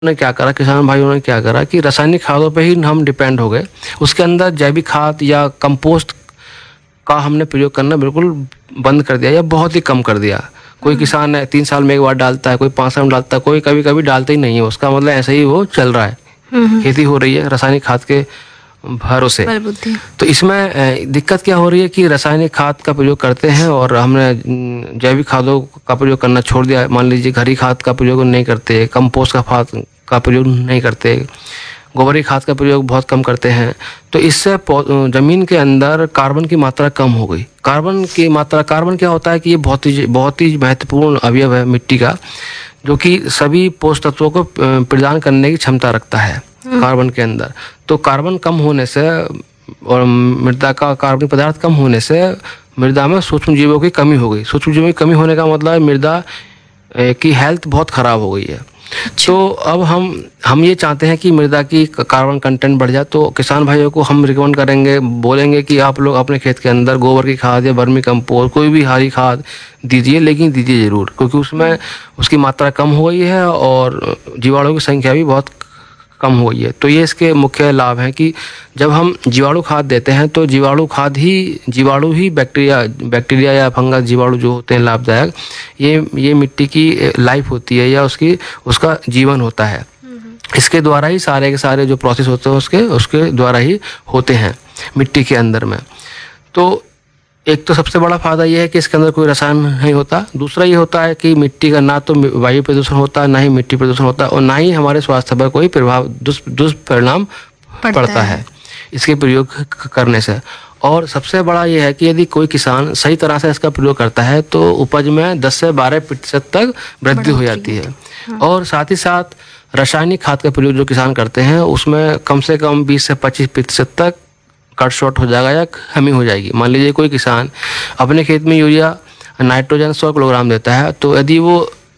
ने क्या करा, किसान भाइयों ने क्या करा कि रासायनिक खादों पे ही हम डिपेंड हो गए। उसके अंदर जैविक खाद या कंपोस्ट का हमने प्रयोग करना बिल्कुल बंद कर दिया या बहुत ही कम कर दिया। कोई किसान है 3 साल में एक बार डालता है, कोई 5 साल में डालता है, कोई कभी कभी डालता ही नहीं है। उसका मतलब ऐसे ही वो चल रहा है, खेती हो रही है रासायनिक खाद के भरोसे। तो इसमें दिक्कत क्या हो रही है कि रासायनिक खाद का प्रयोग करते हैं और हमने जैविक खादों का प्रयोग करना छोड़ दिया। मान लीजिए घरी खाद का प्रयोग नहीं करते, कंपोस्ट का प्रयोग नहीं करते, गोबरी खाद का प्रयोग बहुत कम करते हैं। तो इससे जमीन के अंदर कार्बन की मात्रा कम हो गई। कार्बन क्या होता है कि ये बहुत ही महत्वपूर्ण अवयव है मिट्टी का, जो कि सभी पोषक तत्वों को प्रदान करने की क्षमता रखता है कार्बन के अंदर। तो कार्बन कम होने से और मृदा का कार्बनिक पदार्थ कम होने से मृदा में सूक्ष्म जीवों की कमी हो गई। सूक्ष्म जीवों की कमी होने का मतलब है मृदा की हेल्थ बहुत खराब हो गई है। तो अब हम ये चाहते हैं कि मृदा की कार्बन कंटेंट बढ़ जाए। तो किसान भाइयों को हम रिकमेंड करेंगे, बोलेंगे कि आप लोग अपने खेत के अंदर गोबर की खाद या वर्मी कंपोस्ट कोई भी हरी खाद दीजिए, लेकिन दीजिए ज़रूर, क्योंकि उसमें उसकी मात्रा कम हो गई है और जीवाणुओं की संख्या भी बहुत कम हो गई है। तो ये इसके मुख्य लाभ हैं कि जब हम जीवाणु खाद देते हैं तो जीवाणु ही बैक्टीरिया या फंगस जीवाणु जो होते हैं लाभदायक, ये मिट्टी की लाइफ होती है या उसका जीवन होता है। इसके द्वारा ही सारे के सारे जो प्रोसेस होते हैं उसके द्वारा ही होते हैं मिट्टी के अंदर में। तो एक तो सबसे बड़ा फायदा ये है कि इसके अंदर कोई रसायन नहीं होता। दूसरा ये होता है कि मिट्टी का ना तो वायु प्रदूषण होता है, ना ही मिट्टी प्रदूषण होता है, और ना ही हमारे स्वास्थ्य पर कोई दुष्परिणाम पड़ता है इसके प्रयोग करने से। और सबसे बड़ा ये है कि यदि कोई किसान सही तरह से इसका प्रयोग करता है तो उपज में 10 से 12% तक वृद्धि हो जाती है। और साथ ही साथ रासायनिक खाद का प्रयोग जो किसान करते हैं उसमें कम से कम 20 से 25% तक कट शॉर्ट हो जाएगा या कमी हो जाएगी। मान लीजिए कोई किसान अपने खेत में यूरिया नाइट्रोजन 100 किलोग्राम देता है, तो यदि वो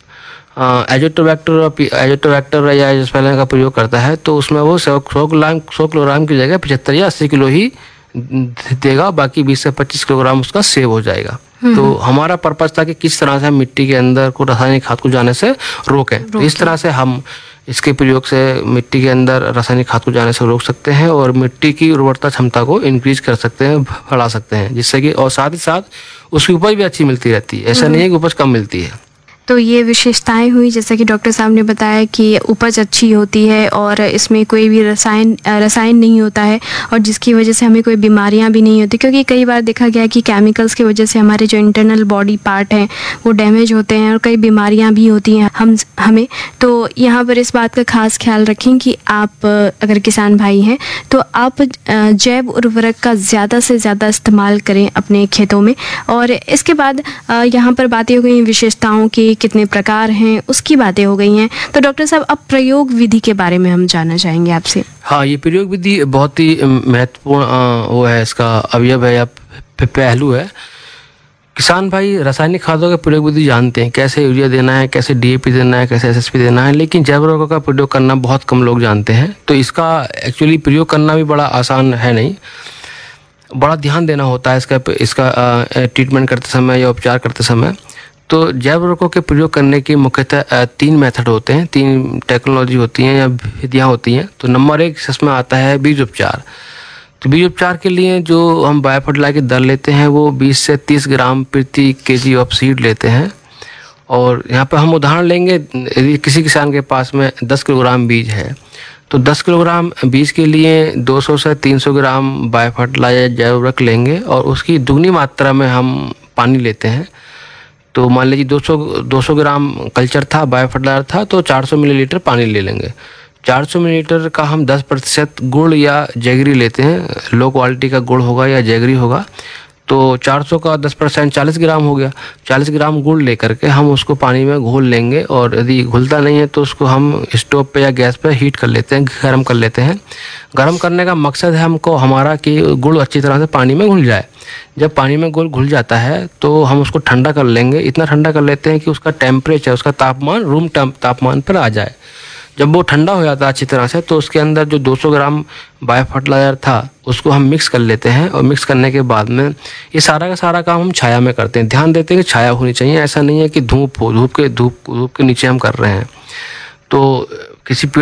एजोटोबैक्टर या एजोस्पेरिन का प्रयोग करता है तो उसमें वो 100 किलोग्राम की जगह 75 या 80 किलो ही देगा, बाकी 20 से 25 किलोग्राम उसका सेव हो जाएगा। तो हमारा पर्पज था कि किस तरह से हम मिट्टी के अंदर को रासायनिक खाद को जाने से रोकें। तो इस तरह से हम इसके प्रयोग से मिट्टी के अंदर रासायनिक खाद को जाने से रोक सकते हैं और मिट्टी की उर्वरता क्षमता को इंक्रीज कर सकते हैं, बढ़ा सकते हैं, जिससे कि और साथ ही साथ उसकी उपज भी अच्छी मिलती रहती है। ऐसा नहीं है कि उपज कम मिलती है। तो ये विशेषताएं हुई, जैसा कि डॉक्टर साहब ने बताया कि उपज अच्छी होती है और इसमें कोई भी रसायन नहीं होता है और जिसकी वजह से हमें कोई बीमारियां भी नहीं होती, क्योंकि कई बार देखा गया कि केमिकल्स की वजह से हमारे जो इंटरनल बॉडी पार्ट हैं वो डैमेज होते हैं और कई बीमारियां भी होती हैं हमें। तो यहाँ पर इस बात का खास ख्याल रखें कि आप अगर किसान भाई हैं तो आप जैव उर्वरक का ज़्यादा से ज़्यादा इस्तेमाल करें अपने खेतों में। और इसके बाद यहाँ पर बातें हो गई विशेषताओं की, कितने प्रकार हैं, उसकी बातें हो गई हैं। तो डॉक्टर साहब अब प्रयोग विधि के बारे में हम जानना चाहेंगे आपसे। हाँ, ये प्रयोग विधि बहुत ही महत्वपूर्ण वो है, इसका अवयव है या पहलू है। किसान भाई रासायनिक खादों के प्रयोग विधि जानते हैं, कैसे यूरिया देना है, कैसे डीएपी देना है, कैसे एसएसपी देना है, लेकिन जैव उर्वरकों का प्रयोग करना बहुत कम लोग जानते हैं। तो इसका एक्चुअली प्रयोग करना भी बड़ा आसान है नहीं, बड़ा ध्यान देना होता है इसका ट्रीटमेंट करते समय या उपचार करते समय। तो जैव उर्वरकों के प्रयोग करने की मुख्यतः 3 मेथड होते हैं, 3 टेक्नोलॉजी होती हैं या विधियाँ होती हैं। तो नंबर 1 इसमें आता है बीज उपचार। तो बीज उपचार के लिए जो हम बायो फर्टिलाइजर की दर लेते हैं वो 20 से 30 ग्राम प्रति केजी ऑफ सीड लेते हैं। और यहाँ पर हम उदाहरण लेंगे, यदि किसी किसान के पास में 10 किलोग्राम बीज है तो 10 किलोग्राम बीज के लिए 200 से 300 ग्राम बायो फर्टिलाइजर जैव उर्वरक लेंगे और उसकी दुगनी मात्रा में हम पानी लेते हैं। तो मान लीजिए 200 ग्राम कल्चर था, बायो फर्टिलाइजर था, तो 400 मिलीलीटर पानी ले लेंगे। 400 मिलीलीटर का हम 10% गुड़ या जैगरी लेते हैं, लो क्वालिटी का गुड़ होगा या जैगरी होगा। तो 400 का 10% 40 ग्राम हो गया। 40 ग्राम गुड़ लेकर के हम उसको पानी में घोल लेंगे और यदि घुलता नहीं है तो उसको हम स्टोव पे या गैस पे हीट कर लेते हैं, गर्म कर लेते हैं। गर्म करने का मकसद है हमारा कि गुड़ अच्छी तरह से पानी में घुल जाए। जब पानी में गुड़ घुल जाता है तो हम उसको ठंडा कर लेंगे, इतना ठंडा कर लेते हैं कि उसका टेम्परेचर, उसका तापमान रूम तापमान पर आ जाए। जब वो ठंडा हो जाता है अच्छी तरह से तो उसके अंदर जो 200 ग्राम बायो फर्टिलाइजर था उसको हम मिक्स कर लेते हैं। और मिक्स करने के बाद में ये सारा का सारा काम हम छाया में करते हैं, ध्यान देते हैं कि छाया होनी चाहिए। ऐसा नहीं है कि धूप के नीचे हम कर रहे हैं। तो किसी